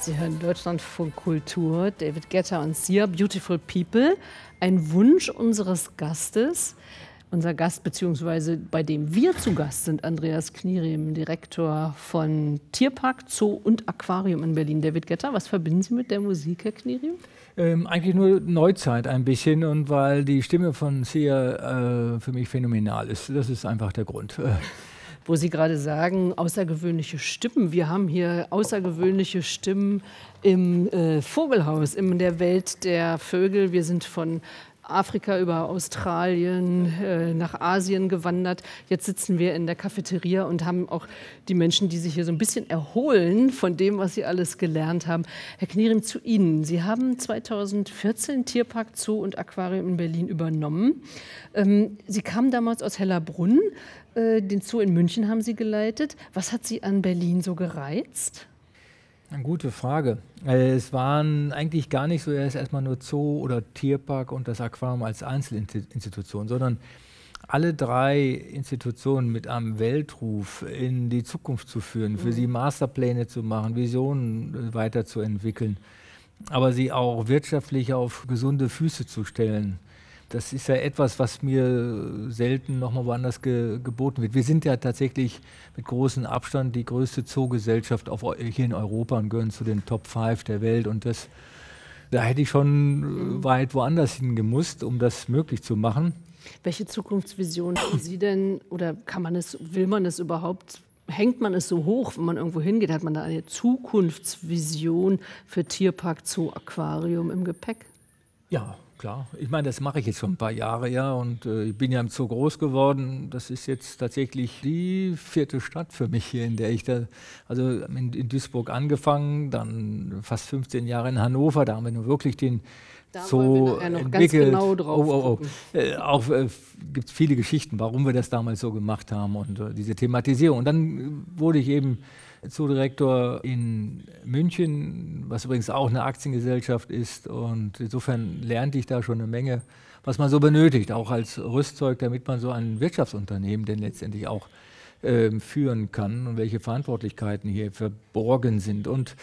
Sie hören Deutschlandfunk Kultur, David Guetta und Sia, Beautiful People. Ein Wunsch unseres Gastes. Unser Gast, beziehungsweise bei dem wir zu Gast sind, Andreas Knieriem, Direktor von Tierpark, Zoo und Aquarium in Berlin. David Guetta, was verbinden Sie mit der Musik, Herr Knieriem? Eigentlich nur Neuzeit ein bisschen, und weil die Stimme von Sia für mich phänomenal ist. Das ist einfach der Grund. Wo Sie gerade sagen, außergewöhnliche Stimmen. Wir haben hier außergewöhnliche Stimmen im Vogelhaus, in der Welt der Vögel. Wir sind von Afrika über Australien nach Asien gewandert. Jetzt sitzen wir in der Cafeteria und haben auch die Menschen, die sich hier so ein bisschen erholen von dem, was sie alles gelernt haben. Herr Knieriem, zu Ihnen. Sie haben 2014 Tierpark, Zoo und Aquarium in Berlin übernommen. Sie kamen damals aus Hellerbrunn. Den Zoo in München haben Sie geleitet. Was hat Sie an Berlin so gereizt? Eine gute Frage. Es waren eigentlich gar nicht so erstmal nur Zoo oder Tierpark und das Aquarium als Einzelinstitution, sondern alle drei Institutionen mit einem Weltruf in die Zukunft zu führen, für sie Masterpläne zu machen, Visionen weiterzuentwickeln, aber sie auch wirtschaftlich auf gesunde Füße zu stellen. Das ist ja etwas, was mir selten nochmal woanders geboten wird. Wir sind ja tatsächlich mit großem Abstand die größte Zoogesellschaft hier in Europa und gehören zu den Top 5 der Welt. Und da hätte ich schon weit woanders hingemusst, um das möglich zu machen. Welche Zukunftsvision haben Sie denn, oder will man es überhaupt, hängt man es so hoch, wenn man irgendwo hingeht? Hat man da eine Zukunftsvision für Tierpark, Zoo, Aquarium im Gepäck? Ja, klar. Ich meine, das mache ich jetzt schon ein paar Jahre, ja, und ich bin ja im Zoo groß geworden. Das ist jetzt tatsächlich die 4. Stadt für mich hier, in der ich in Duisburg angefangen, dann fast 15 Jahre in Hannover, da haben wir nur wirklich den Zoo entwickelt. Ganz genau drauf auch gibt es viele Geschichten, warum wir das damals so gemacht haben und diese Thematisierung. Und dann wurde ich eben Zoodirektor in München, was übrigens auch eine Aktiengesellschaft ist, und insofern lernte ich da schon eine Menge, was man so benötigt, auch als Rüstzeug, damit man so ein Wirtschaftsunternehmen denn letztendlich auch führen kann und welche Verantwortlichkeiten hier verborgen sind. Und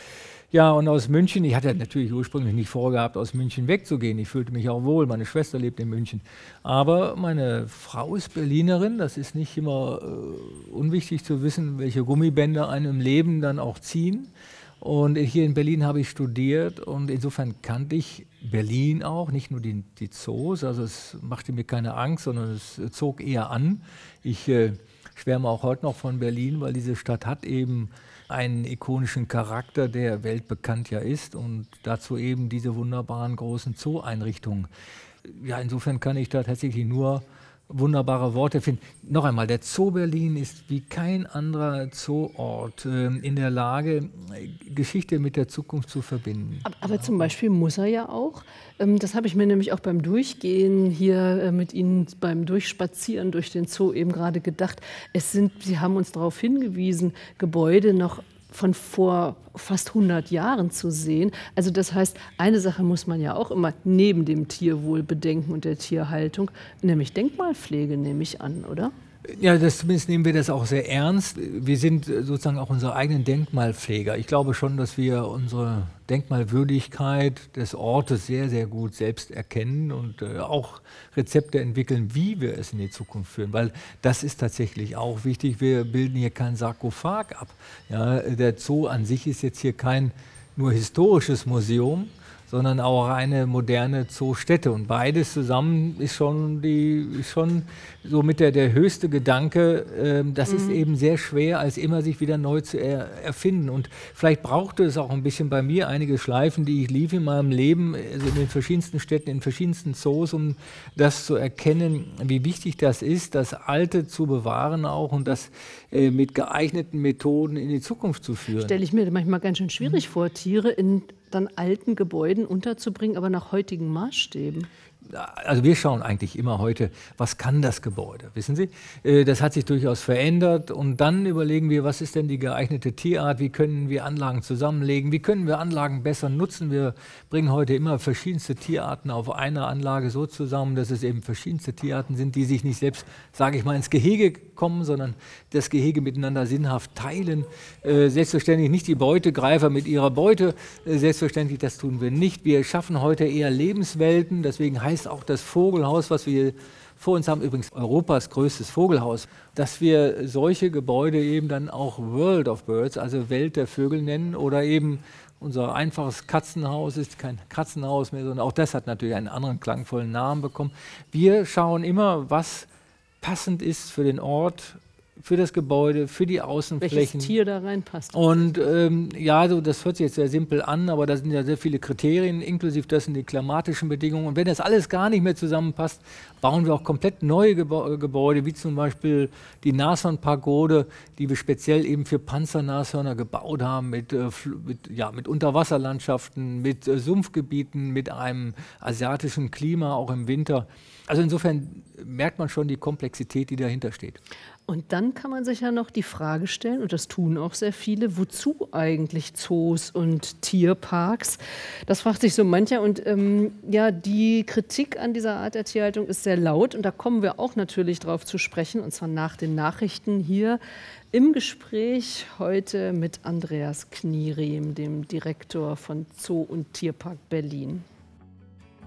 aus München, ich hatte natürlich ursprünglich nicht vorgehabt, aus München wegzugehen. Ich fühlte mich auch wohl, meine Schwester lebt in München. Aber meine Frau ist Berlinerin, das ist nicht immer unwichtig zu wissen, welche Gummibänder einem im Leben dann auch ziehen. Und hier in Berlin habe ich studiert und insofern kannte ich Berlin auch, nicht nur die Zoos, also es machte mir keine Angst, sondern es zog eher an. Ich schwärme auch heute noch von Berlin, weil diese Stadt hat eben einen ikonischen Charakter, der weltbekannt ja ist, und dazu eben diese wunderbaren großen Zoo-Einrichtungen. Ja, insofern kann ich da tatsächlich nur wunderbare Worte finden. Noch einmal, der Zoo Berlin ist wie kein anderer Zooort in der Lage, Geschichte mit der Zukunft zu verbinden. Aber zum Beispiel muss er ja auch. Das habe ich mir nämlich auch beim Durchgehen hier mit Ihnen, beim Durchspazieren durch den Zoo eben gerade gedacht. Sie haben uns darauf hingewiesen, Gebäude noch von vor fast 100 Jahren zu sehen. Also das heißt, eine Sache muss man ja auch immer neben dem Tierwohl bedenken und der Tierhaltung, nämlich Denkmalpflege, nehme ich an, oder? Ja, zumindest nehmen wir das auch sehr ernst. Wir sind sozusagen auch unsere eigenen Denkmalpfleger. Ich glaube schon, dass wir unsere Denkmalwürdigkeit des Ortes sehr, sehr gut selbst erkennen und auch Rezepte entwickeln, wie wir es in die Zukunft führen. Weil das ist tatsächlich auch wichtig. Wir bilden hier keinen Sarkophag ab. Ja, der Zoo an sich ist jetzt hier kein nur historisches Museum, sondern auch eine moderne Zoostätte. Und beides zusammen ist schon so mit der höchste Gedanke, das ist eben sehr schwer, als immer sich wieder neu zu erfinden. Und vielleicht brauchte es auch ein bisschen bei mir einige Schleifen, die ich lief in meinem Leben, also in den verschiedensten Städten, in verschiedensten Zoos, um das zu erkennen, wie wichtig das ist, das Alte zu bewahren auch und das mit geeigneten Methoden in die Zukunft zu führen. Stelle ich mir manchmal ganz schön schwierig vor, Tiere in dann alten Gebäuden unterzubringen, aber nach heutigen Maßstäben. Also wir schauen eigentlich immer heute, was kann das Gebäude, wissen Sie? Das hat sich durchaus verändert und dann überlegen wir, was ist denn die geeignete Tierart, wie können wir Anlagen zusammenlegen, wie können wir Anlagen besser nutzen. Wir bringen heute immer verschiedenste Tierarten auf einer Anlage so zusammen, dass es eben verschiedenste Tierarten sind, die sich nicht selbst, sage ich mal, ins Gehege kommen, sondern das Gehege miteinander sinnhaft teilen. Selbstverständlich nicht die Beutegreifer mit ihrer Beute, selbstverständlich, das tun wir nicht. Wir schaffen heute eher Lebenswelten, deswegen heißt auch das Vogelhaus, was wir hier vor uns haben, übrigens Europas größtes Vogelhaus, dass wir solche Gebäude eben dann auch World of Birds, also Welt der Vögel nennen oder eben unser einfaches Katzenhaus ist kein Katzenhaus mehr, sondern auch das hat natürlich einen anderen klangvollen Namen bekommen. Wir schauen immer, was passend ist für den Ort, für das Gebäude, für die Außenflächen. Welches Tier da reinpasst. Und ja, so, das hört sich jetzt sehr simpel an, aber da sind ja sehr viele Kriterien, inklusive das sind die klimatischen Bedingungen. Und wenn das alles gar nicht mehr zusammenpasst, bauen wir auch komplett neue Gebäude, wie zum Beispiel die Nashornpagode, die wir speziell eben für Panzernashörner gebaut haben, mit Unterwasserlandschaften, mit Sumpfgebieten, mit einem asiatischen Klima, auch im Winter. Also insofern merkt man schon die Komplexität, die dahinter steht. Und dann kann man sich ja noch die Frage stellen, und das tun auch sehr viele, wozu eigentlich Zoos und Tierparks? Das fragt sich so mancher. Und ja, die Kritik an dieser Art der Tierhaltung ist sehr laut. Und da kommen wir auch natürlich drauf zu sprechen, und zwar nach den Nachrichten hier im Gespräch heute mit Andreas Knieriem, dem Direktor von Zoo und Tierpark Berlin.